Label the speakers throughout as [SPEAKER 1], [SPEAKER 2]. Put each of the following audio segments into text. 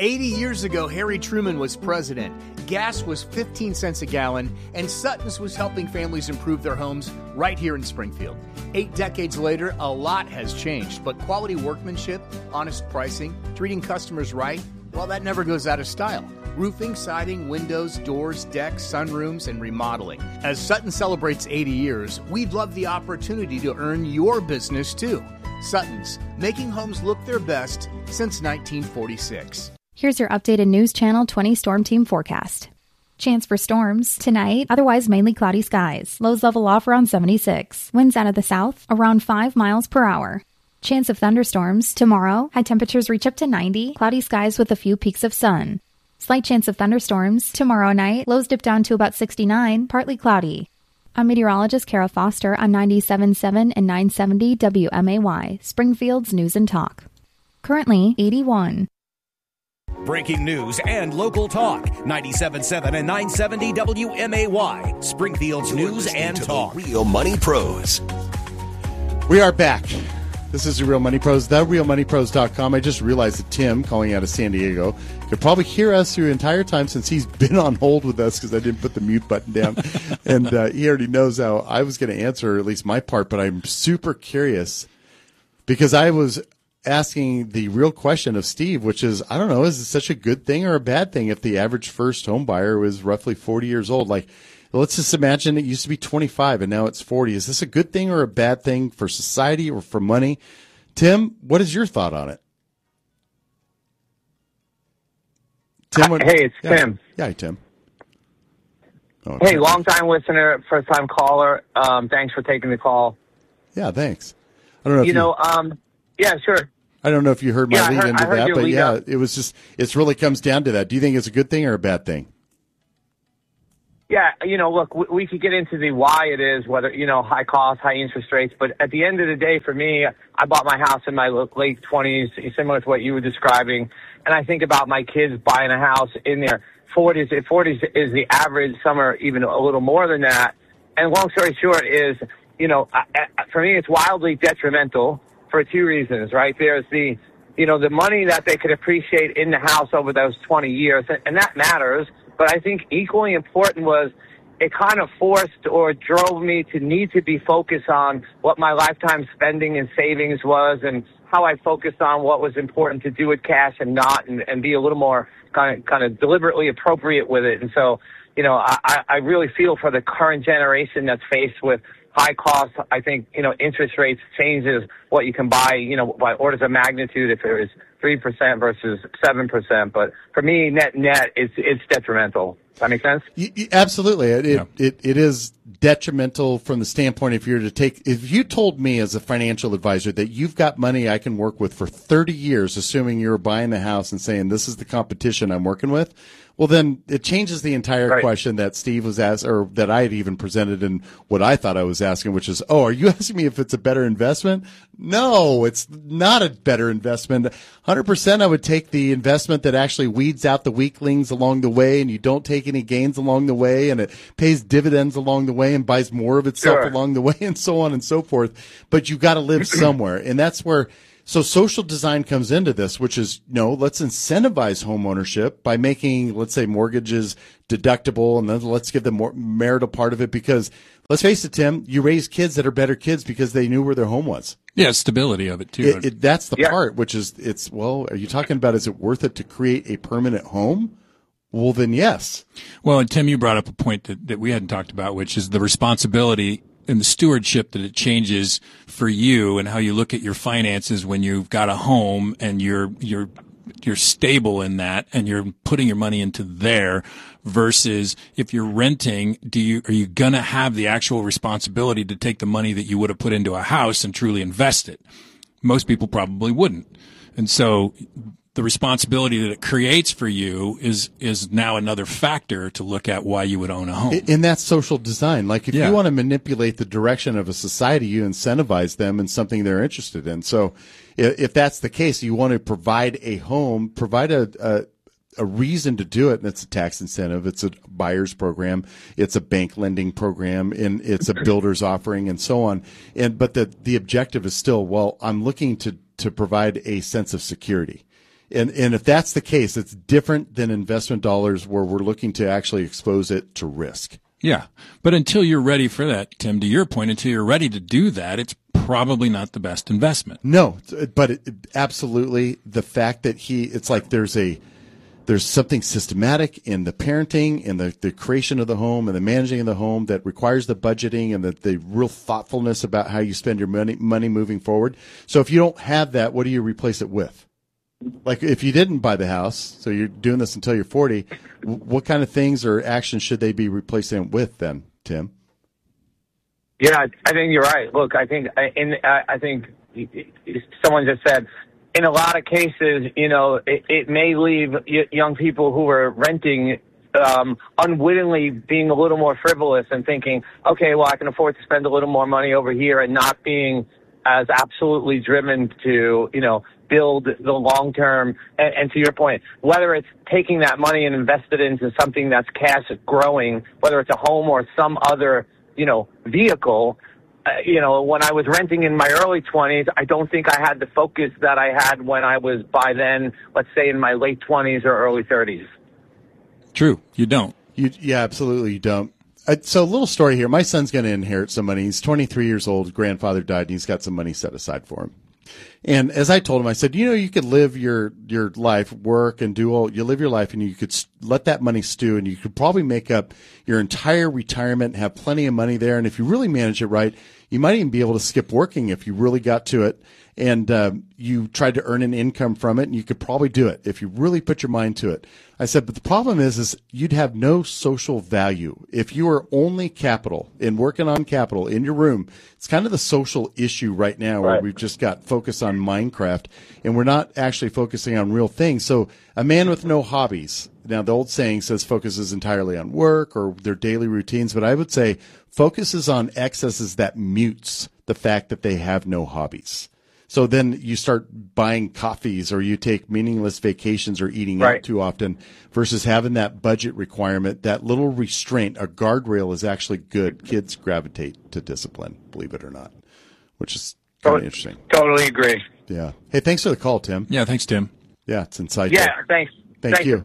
[SPEAKER 1] 80 years ago, Harry Truman was president. Gas was 15 cents a gallon, and Sutton's was helping families improve their homes right here in Springfield. 8 decades later, a lot has changed, but quality workmanship, honest pricing, treating customers right, well, that never goes out of style. Roofing, siding, windows, doors, decks, sunrooms, and remodeling. As Sutton celebrates 80 years, we'd love the opportunity to earn your business too. Sutton's, making homes look their best since 1946.
[SPEAKER 2] Here's your updated News Channel 20 Storm Team forecast. Chance for storms tonight, otherwise mainly cloudy skies. Lows level off around 76. Winds out of the south around 5 miles per hour. Chance of thunderstorms tomorrow. High temperatures reach up to 90. Cloudy skies with a few peaks of sun. Slight chance of thunderstorms tomorrow night. Lows dip down to about 69. Partly cloudy. I'm meteorologist Kara Foster on 97.7 and 970 WMAY, Springfield's News and Talk. Currently 81.
[SPEAKER 3] Breaking news and local talk. 97.7 and 970 WMAY, Springfield's News and Talk.
[SPEAKER 4] Real Money Pros.
[SPEAKER 5] We are back. This is The Real Money Pros, therealmoneypros.com. I just realized that Tim, calling out of San Diego, could probably hear us through the entire time since he's been on hold with us because I didn't put the mute button down. And he already knows how I was going to answer, at least my part, but I'm super curious because I was asking the real question of Steve, which is, I don't know, is it such a good thing or a bad thing if the average first home buyer was roughly 40 years old? Like, let's just imagine it used to be 25 and now it's 40. Is this a good thing or a bad thing for society or for money? Tim, what is your thought on it? Tim,
[SPEAKER 6] hey, it's Tim.
[SPEAKER 5] Yeah, hey, Tim. Oh,
[SPEAKER 6] hey, long-time listener, first-time caller. Thanks for taking the call.
[SPEAKER 5] Yeah, thanks. I don't know.
[SPEAKER 6] Yeah, sure.
[SPEAKER 5] I don't know if you heard my lead into that, but yeah,
[SPEAKER 6] up.
[SPEAKER 5] it was just, it really comes down to that. Do you think it's a good thing or a bad thing?
[SPEAKER 6] Yeah, look, we could get into the why it is, whether, high cost, high interest rates, but at the end of the day, for me, I bought my house in my late 20s, similar to what you were describing, and I think about my kids buying a house in their 40s. 40s is the average, some are even a little more than that, and long story short is, for me, it's wildly detrimental for 2 reasons, right? There's the money that they could appreciate in the house over those 20 years, and that matters. But I think equally important was it kind of forced or drove me to need to be focused on what my lifetime spending and savings was and how I focused on what was important to do with cash and not, and be a little more kind of deliberately appropriate with it. And so, I really feel for the current generation that's faced with high costs. I think, interest rates changes what you can buy, by orders of magnitude if it was 3% versus 7%. But for me, net, it's detrimental. Does that make sense?
[SPEAKER 5] Absolutely. It is detrimental from the standpoint if you told me as a financial advisor that you've got money I can work with for 30 years, assuming you're buying the house and saying this is the competition I'm working with, well, then it changes the entire question that Steve was asked, or that I had even presented in what I thought I was asking, which is, are you asking me if it's a better investment? No, it's not a better investment. 100% I would take the investment that actually weeds out the weaklings along the way and you don't take any gains along the way and it pays dividends along the way and buys more of itself along the way and so on and so forth. But you got to live somewhere. And that's where so social design comes into this, which is, let's incentivize home ownership by making, let's say, mortgages deductible, and then let's give them more marital part of it because, let's face it, Tim, you raise kids that are better kids because they knew where their home was.
[SPEAKER 7] Yeah, stability of it, too.
[SPEAKER 5] That's the part, which is, are you talking about is it worth it to create a permanent home? Well, then yes.
[SPEAKER 7] Well, and Tim, you brought up a point that we hadn't talked about, which is the responsibility and the stewardship that it changes for you and how you look at your finances when you've got a home and you're stable in that and you're putting your money into there versus if you're renting, are you going to have the actual responsibility to take the money that you would have put into a house and truly invest it? Most people probably wouldn't. And so the responsibility that it creates for you is now another factor to look at why you would own a home.
[SPEAKER 5] And that's social design. Like if you want to manipulate the direction of a society, you incentivize them in something they're interested in. So if that's the case, you want to provide a home, provide a reason to do it, and it's a tax incentive, it's a buyer's program, it's a bank lending program, and it's a builder's offering and so on. But the objective is still, I'm looking to provide a sense of security. And if that's the case, it's different than investment dollars where we're looking to actually expose it to risk.
[SPEAKER 7] Yeah. But until you're ready for that, Tim, to your point, until you're ready to do that, it's probably not the best investment.
[SPEAKER 5] No, but absolutely the fact that it's like there's something systematic in the parenting and the creation of the home and the managing of the home that requires the budgeting and the real thoughtfulness about how you spend your money moving forward. So if you don't have that, what do you replace it with? Like if you didn't buy the house, so you're doing this until you're 40, what kind of things or actions should they be replacing it with then, Tim?
[SPEAKER 6] Yeah, I think you're right. Look, I think someone just said, in a lot of cases, it may leave young people who are renting unwittingly being a little more frivolous and thinking, okay, well, I can afford to spend a little more money over here, and not being as absolutely driven to, build the long term. And to your point, whether it's taking that money and invest it into something that's cash growing, whether it's a home or some other, vehicle. When I was renting in my early 20s, I don't think I had the focus that I had when I was by then, let's say in my late 20s or early 30s.
[SPEAKER 7] True. You don't.
[SPEAKER 5] Yeah, absolutely you don't. So a little story here. My son's going to inherit some money. He's 23 years old. His grandfather died, and he's got some money set aside for him. And as I told him, I said, you could live your life, work, and you live your life, and you could let that money stew, and you could probably make up your entire retirement, have plenty of money there. And if you really manage it right, you might even be able to skip working if you really got to it, and you tried to earn an income from it, and you could probably do it if you really put your mind to it. I said, but the problem is you'd have no social value. If you are only capital and working on capital in your room, it's kind of the social issue right now where we've just got focused on Minecraft and we're not actually focusing on real things. So a man with no hobbies. Now, the old saying says focuses entirely on work or their daily routines, but I would say focuses on excesses that mutes the fact that they have no hobbies. So then you start buying coffees or you take meaningless vacations or eating out too often versus having that budget requirement, that little restraint. A guardrail is actually good. Kids gravitate to discipline, believe it or not, which is kind of interesting.
[SPEAKER 6] Totally agree.
[SPEAKER 5] Yeah. Hey, thanks for the call, Tim.
[SPEAKER 7] Yeah, thanks, Tim.
[SPEAKER 5] Yeah, it's insightful.
[SPEAKER 6] Yeah, thanks.
[SPEAKER 5] Thank you.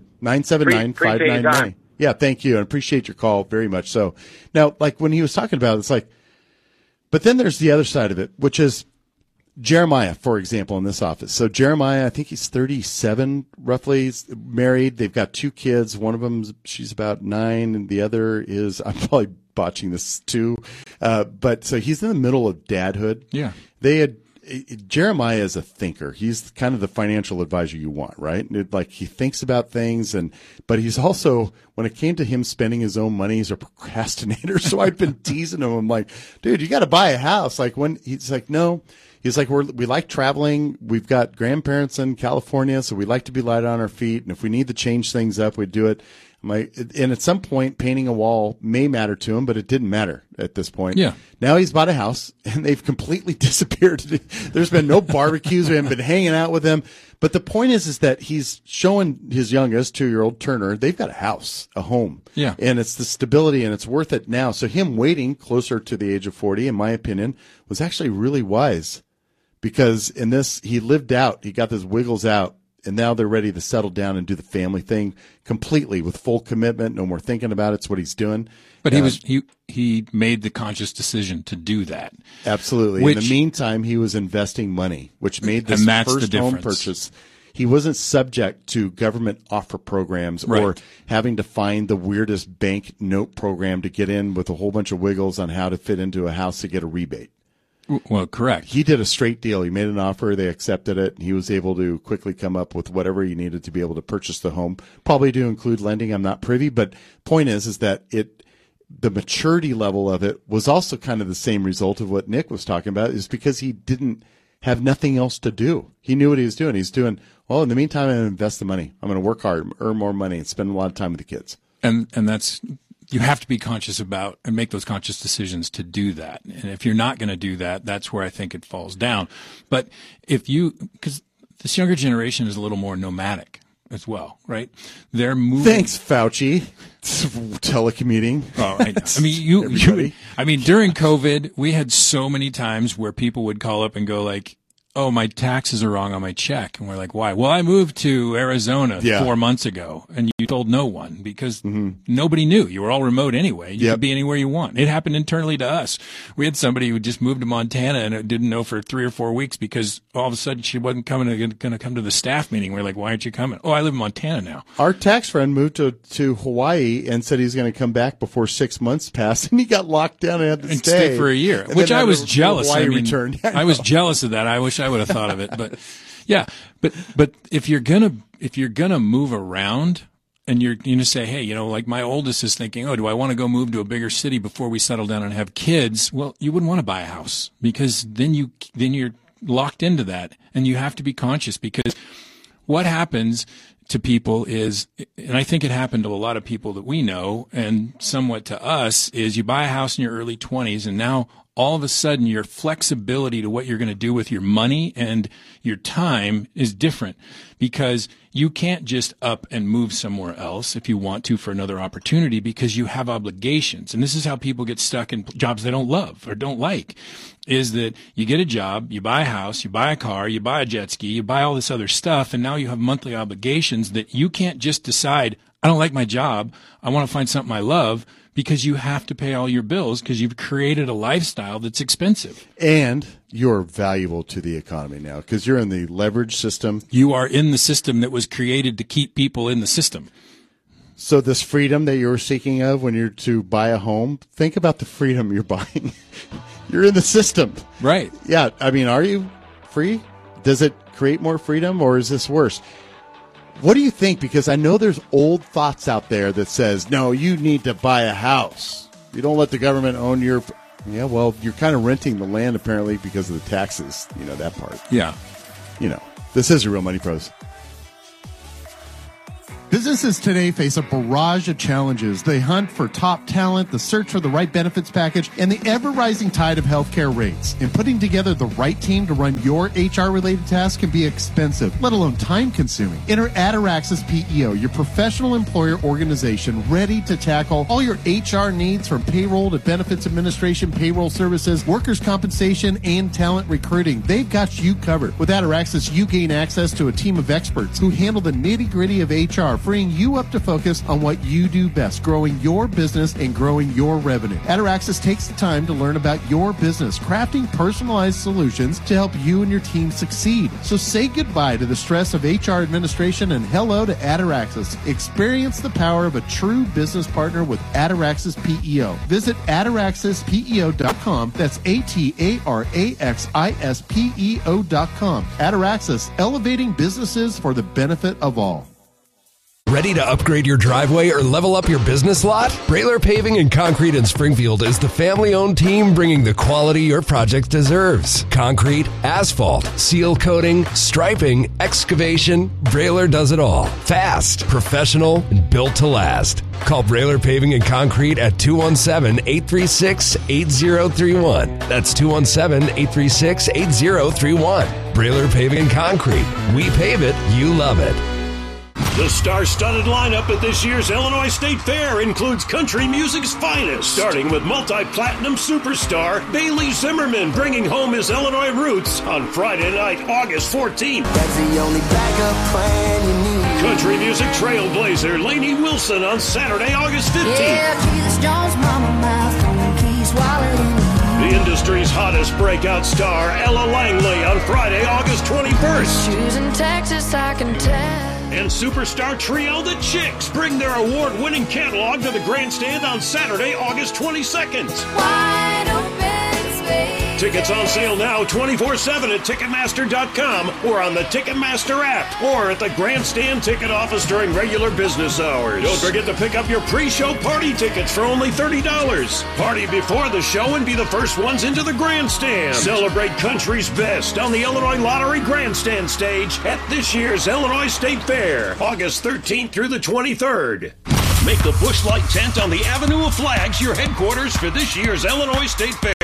[SPEAKER 5] 979-599. Yeah, thank you. I appreciate your call very much. So now, like when he was talking about it, it's like, but then there's the other side of it, which is Jeremiah, for example, in this office. So Jeremiah, I think he's 37 roughly. He's married. They've got 2 kids. One of them, she's about 9, and the other is, I'm probably botching this too. But so he's in the middle of dadhood.
[SPEAKER 7] Yeah.
[SPEAKER 5] Jeremiah is a thinker. He's kind of the financial advisor you want, right? Like he thinks about things, but he's also, when it came to him spending his own money, he's a procrastinator. So I've been teasing him. I'm like, dude, you got to buy a house. Like he's like, no. He's like, we like traveling. We've got grandparents in California, so we like to be light on our feet. And if we need to change things up, we do it. And at some point, painting a wall may matter to him, but it didn't matter at this point.
[SPEAKER 7] Yeah.
[SPEAKER 5] Now he's bought a house, and they've completely disappeared. There's been no barbecues. We haven't been hanging out with them. But the point is that he's showing his youngest 2-year-old Turner, they've got a house, a home.
[SPEAKER 7] Yeah.
[SPEAKER 5] And it's the stability, and it's worth it now. So him waiting closer to the age of 40, in my opinion, was actually really wise. Because in this, he lived out, he got those wiggles out, and now they're ready to settle down and do the family thing completely with full commitment. No more thinking about it. It's what he's doing.
[SPEAKER 7] But he made the conscious decision to do that.
[SPEAKER 5] Absolutely. In the meantime, he was investing money, which made this first home purchase. He wasn't subject to government offer programs or having to find the weirdest bank note program to get in with a whole bunch of wiggles on how to fit into a house to get a rebate.
[SPEAKER 7] Well, correct.
[SPEAKER 5] He did a straight deal. He made an offer. They accepted it. And he was able to quickly come up with whatever he needed to be able to purchase the home. Probably to include lending. I'm not privy, but point is that the maturity level of it was also kind of the same result of what Nick was talking about, is because he didn't have nothing else to do. He knew what he was doing. He's doing, well, in the meantime, I'm going to invest the money. I'm going to work hard, earn more money, and spend a lot of time with the kids.
[SPEAKER 7] And that's, you have to be conscious about and make those conscious decisions to do that. And if you're not going to do that, that's where I think it falls down. But because this younger generation is a little more nomadic as well, right? They're moving.
[SPEAKER 5] Thanks, Fauci. Telecommuting.
[SPEAKER 7] Oh, I mean, during COVID, we had so many times where people would call up and go like, oh, my taxes are wrong on my check. And we're like, why? Well, I moved to Arizona 4 months ago, and you told no one because nobody knew. You were all remote anyway. You could be anywhere you want. It happened internally to us. We had somebody who just moved to Montana and didn't know for 3 or 4 weeks because all of a sudden she wasn't going to come to the staff meeting. We're like, why aren't you coming? Oh, I live in Montana now.
[SPEAKER 5] Our tax friend moved to Hawaii and said he's going to come back before 6 months passed, and he got locked down and had to stay
[SPEAKER 7] for a year, which I was jealous.
[SPEAKER 5] I mean,
[SPEAKER 7] I was jealous of that. I wish I would have thought of it, but yeah, but if you're gonna move around and you're going to say, hey, like my oldest is thinking, oh, do I want to go move to a bigger city before we settle down and have kids? Well, you wouldn't want to buy a house because then you're locked into that, and you have to be conscious because what happens to people is, and I think it happened to a lot of people that we know and somewhat to us, is you buy a house in your early 20s and now all of a sudden your flexibility to what you're going to do with your money and your time is different because you can't just up and move somewhere else if you want to for another opportunity because you have obligations. And this is how people get stuck in jobs they don't love or don't like, is that you get a job, you buy a house, you buy a car, you buy a jet ski, you buy all this other stuff, and now you have monthly obligations that you can't just decide, I don't like my job, I want to find something I love, because you have to pay all your bills because you've created a lifestyle that's expensive.
[SPEAKER 5] And you're valuable to the economy now because you're in the leverage system.
[SPEAKER 7] You are in the system that was created to keep people in the system.
[SPEAKER 5] So this freedom that you were seeking of when you're to buy a home, think about the freedom you're buying. You're in the system.
[SPEAKER 7] Right.
[SPEAKER 5] Yeah. I mean, are you free? Does it create more freedom or is this worse? What do you think? Because I know there's old thoughts out there that says, no, you need to buy a house. You don't let the government own your... Yeah, well, you're kind of renting the land apparently because of the taxes, that part.
[SPEAKER 7] Yeah.
[SPEAKER 5] This is Real Money Pros.
[SPEAKER 4] Businesses today face a barrage of challenges. They hunt for top talent, the search for the right benefits package, and the ever-rising tide of healthcare rates. And putting together the right team to run your HR-related tasks can be expensive, let alone time-consuming. Enter Ataraxis PEO, your professional employer organization ready to tackle all your HR needs from payroll to benefits administration, payroll services, workers' compensation, and talent recruiting. They've got you covered. With Ataraxis, you gain access to a team of experts who handle the nitty-gritty of HR, freeing you up to focus on what you do best, growing your business and growing your revenue. Ataraxis takes the time to learn about your business, crafting personalized solutions to help you and your team succeed. So say goodbye to the stress of HR administration and hello to Ataraxis. Experience the power of a true business partner with Ataraxis PEO. Visit ataraxispeo.com. That's ATARAXISPEO.com. Ataraxis, elevating businesses for the benefit of all.
[SPEAKER 8] Ready to upgrade your driveway or level up your business lot? Brailer Paving and Concrete in Springfield is the family-owned team bringing the quality your project deserves. Concrete, asphalt, seal coating, striping, excavation, Brailer does it all. Fast, professional, and built to last. Call Brailer Paving and Concrete at 217-836-8031. That's 217-836-8031. Brailer Paving and Concrete. We pave it, you love it.
[SPEAKER 9] The star-studded lineup at this year's Illinois State Fair includes country music's finest, starting with multi-platinum superstar Bailey Zimmerman bringing home his Illinois roots on Friday night, August 14th.
[SPEAKER 10] That's the only backup plan you need.
[SPEAKER 9] Country music trailblazer Lainey Wilson on Saturday, August 15th.
[SPEAKER 10] Yeah, Jesus Jones, Mama Mouth, and Keys Wallet.
[SPEAKER 9] The industry's hottest breakout star Ella Langley on Friday, August 21st.
[SPEAKER 10] Shoes in Texas, I can tell.
[SPEAKER 9] And superstar trio The Chicks bring their award-winning catalog to the grandstand on Saturday, August 22nd.
[SPEAKER 10] Wide open space.
[SPEAKER 9] Tickets on sale now 24/7 at Ticketmaster.com or on the Ticketmaster app or at the grandstand ticket office during regular business hours. Don't forget to pick up your pre-show party tickets for only $30. Party before the show and be the first ones into the grandstand. Celebrate country's best on the Illinois Lottery Grandstand stage at this year's Illinois State Fair, August 13th through the 23rd. Make the Busch Light tent on the Avenue of Flags your headquarters for this year's Illinois State Fair. Enjoy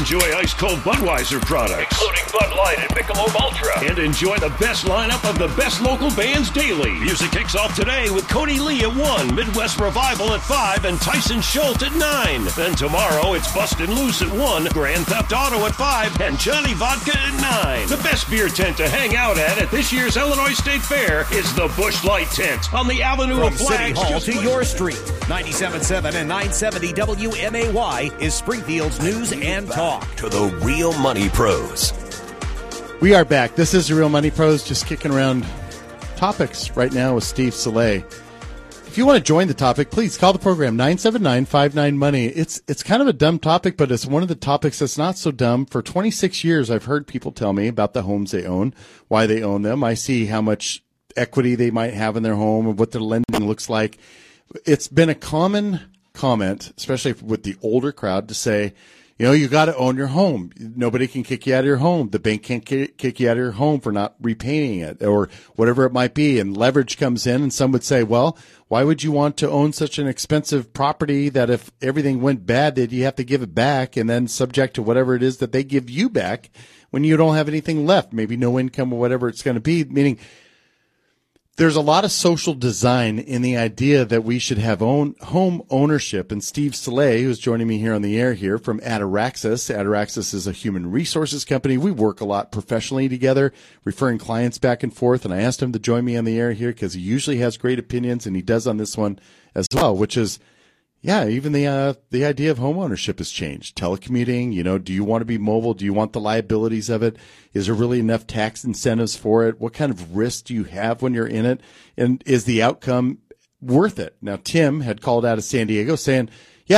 [SPEAKER 9] Enjoy ice-cold Budweiser products,
[SPEAKER 3] including Bud Light and Michelob Ultra.
[SPEAKER 9] and enjoy the best lineup of the best local bands daily. Music kicks off today with Cody Lee at 1, Midwest Revival at 5, and Tyson Schultz at 9. Then tomorrow it's Bustin' Loose at 1, Grand Theft Auto at 5, and Johnny Vodka at 9. The best beer tent to hang out at this year's Illinois State Fair is the Busch Light Tent on the Avenue
[SPEAKER 3] From
[SPEAKER 9] of
[SPEAKER 3] City
[SPEAKER 9] Flags.
[SPEAKER 3] Hall to your street, 97.7 and 970 WMAY is Springfield's News and Talk.
[SPEAKER 8] To the Real Money Pros.
[SPEAKER 5] We are back. This is the Real Money Pros, just kicking around topics right now with Steve Saleh. If you want to join the topic, please call the program 979-59-MONEY. It's kind of a dumb topic, but it's one of the topics that's not so dumb. For 26 years, I've heard people tell me about the homes they own, why they own them. I see how much equity they might have in their home and what their lending looks like. It's been a common comment, especially with the older crowd, to say, you got to own your home. Nobody can kick you out of your home. The bank can't kick you out of your home for not repaying it or whatever it might be. And leverage comes in, and some would say, well, why would you want to own such an expensive property that if everything went bad, that you have to give it back and then subject to whatever it is that they give you back when you don't have anything left, maybe no income or whatever it's going to be, meaning there's a lot of social design in the idea that we should have home ownership. And Steve Saleh, who's joining me here on the air here from Ataraxis. Ataraxis is a human resources company. We work a lot professionally together, referring clients back and forth. And I asked him to join me on the air here because he usually has great opinions, and he does on this one as well, which is, even the idea of home ownership has changed. Telecommuting, do you want to be mobile? Do you want the liabilities of it? Is there really enough tax incentives for it? What kind of risk do you have when you're in it? And is the outcome worth it? Now, Tim had called out of San Diego saying,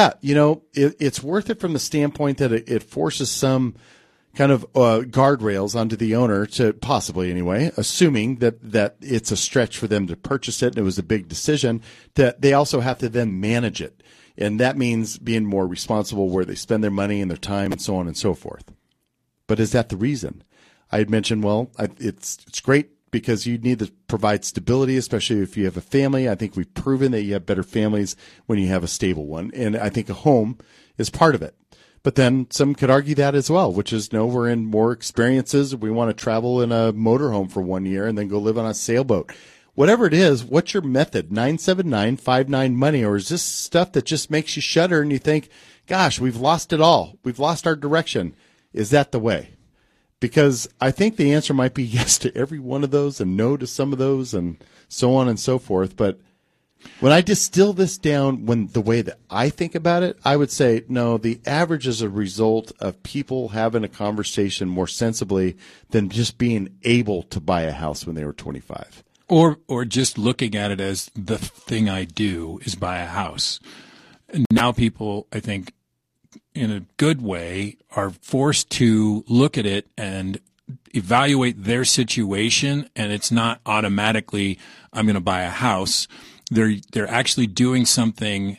[SPEAKER 5] it's worth it from the standpoint that it forces some kind of guardrails onto the owner to possibly anyway, assuming that it's a stretch for them to purchase it and it was a big decision, that they also have to then manage it. And that means being more responsible where they spend their money and their time and so on and so forth. But is that the reason? I had mentioned, it's great because you need to provide stability, especially if you have a family. I think we've proven that you have better families when you have a stable one. And I think a home is part of it. But then some could argue that as well, which is, we're in more experiences. We want to travel in a motorhome for 1 year and then go live on a sailboat. Whatever it is, what's your method? 979-59-MONEY, or is this stuff that just makes you shudder and you think, gosh, we've lost it all. We've lost our direction. Is that the way? Because I think the answer might be yes to every one of those and no to some of those and so on and so forth. But when I distill this down, the way that I think about it, I would say, no, the average is a result of people having a conversation more sensibly than just being able to buy a house when they were 25.
[SPEAKER 7] Or just looking at it as the thing I do is buy a house. And now people, I think, in a good way, are forced to look at it and evaluate their situation, and it's not automatically, I'm going to buy a house. They're actually doing something.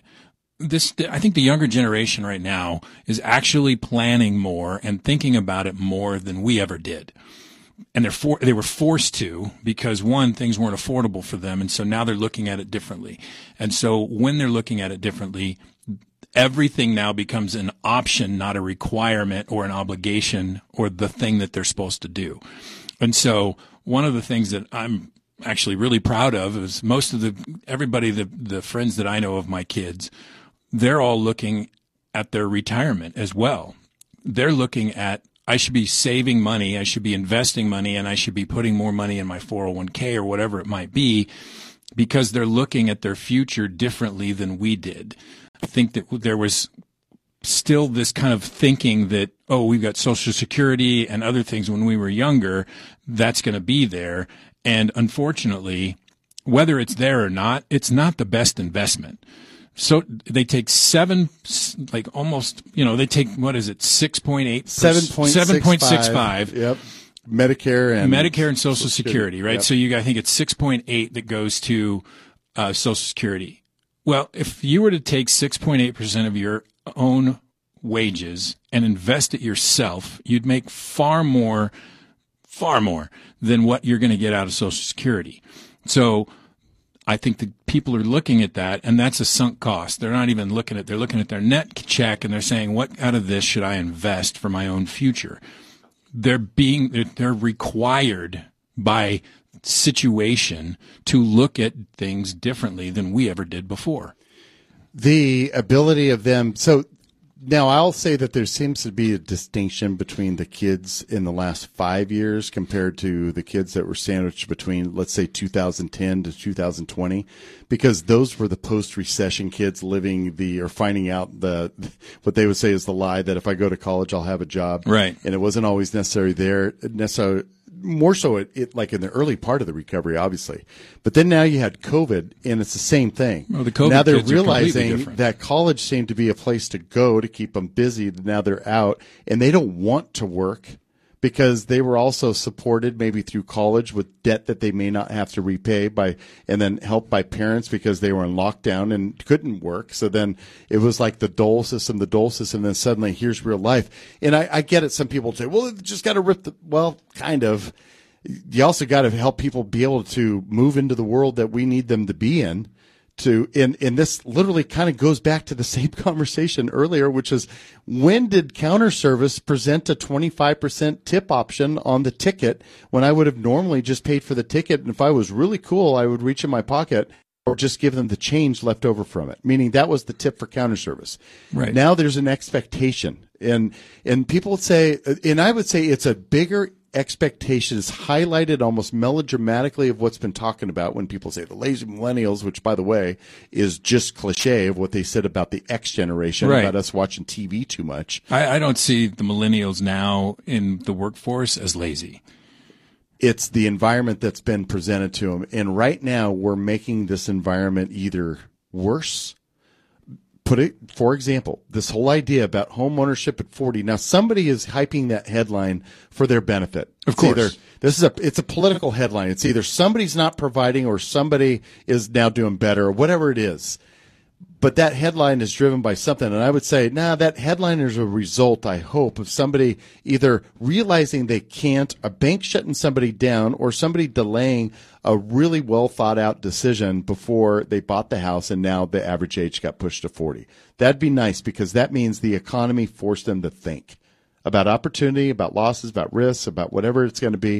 [SPEAKER 7] I think the younger generation right now is actually planning more and thinking about it more than we ever did. And they were forced to, because one, things weren't affordable for them. And so now they're looking at it differently. And so when they're looking at it differently, everything now becomes an option, not a requirement or an obligation or the thing that they're supposed to do. And so one of the things that I'm actually really proud of is everybody, the friends that I know of my kids, they're all looking at their retirement as well. They're looking at, I should be saving money, I should be investing money, and I should be putting more money in my 401k or whatever it might be, because they're looking at their future differently than we did. I think that there was still this kind of thinking that, we've got Social Security and other things when we were younger, that's going to be there. And unfortunately, whether it's there or not, it's not the best investment. So they take they take, 6.8? 7.65.
[SPEAKER 5] Yep. Medicare
[SPEAKER 7] and Social Security, right?
[SPEAKER 5] Yep.
[SPEAKER 7] So I think it's 6.8 that goes to Social Security. Well, if you were to take 6.8% of your own wages and invest it yourself, you'd make far more than what you're going to get out of Social Security. So I think that people are looking at that, and that's a sunk cost. They're not even looking at, they're looking at their net check, and they're saying, what out of this should I invest for my own future? They're required by situation to look at things differently than we ever did before.
[SPEAKER 5] The ability of them. So now I'll say that there seems to be a distinction between the kids in the last 5 years compared to the kids that were sandwiched between, let's say, 2010 to 2020, because those were the post-recession kids living or finding out what they would say is the lie that if I go to college, I'll have a job.
[SPEAKER 7] Right.
[SPEAKER 5] And it wasn't always necessarily more so it like in the early part of the recovery, obviously. But then now you had COVID, and it's the same thing.
[SPEAKER 7] Well, the COVID
[SPEAKER 5] now they're
[SPEAKER 7] kids are completely
[SPEAKER 5] realizing
[SPEAKER 7] different.
[SPEAKER 5] that college seemed to be a place to go to keep them busy. Now they're out, and they don't want to work because they were also supported maybe through college with debt that they may not have to repay and then helped by parents because they were in lockdown and couldn't work. So then it was like the dole system, then suddenly here's real life. And I get it. Some people say, well, it just got to well, kind of. You also got to help people be able to move into the world that we need them to be in. And this literally kind of goes back to the same conversation earlier, which is, when did counter service present a 25% tip option on the ticket when I would have normally just paid for the ticket? And if I was really cool, I would reach in my pocket or just give them the change left over from it, meaning that was the tip for counter service.
[SPEAKER 7] Right.
[SPEAKER 5] Now there's an expectation. And people would say, and I would say it's a bigger expectation, is highlighted almost melodramatically of what's been talking about when people say the lazy millennials, which, by the way, is just cliche of what they said about the X generation,
[SPEAKER 7] Right.
[SPEAKER 5] about us watching TV too much.
[SPEAKER 7] I don't see the millennials now in the workforce as lazy.
[SPEAKER 5] It's the environment that's been presented to them. And right now we're making this environment either worse. For example, this whole idea about home ownership at 40. Now, somebody is hyping that headline for their benefit.
[SPEAKER 7] Of course.
[SPEAKER 5] It's a political headline. It's either somebody's not providing or somebody is now doing better or whatever it is. But that headline is driven by something. And I would say, that headline is a result, I hope, of somebody either realizing they can't, a bank shutting somebody down, or somebody delaying a really well thought out decision before they bought the house, and now the average age got pushed to 40. That'd be nice, because that means the economy forced them to think about opportunity, about losses, about risks, about whatever it's going to be.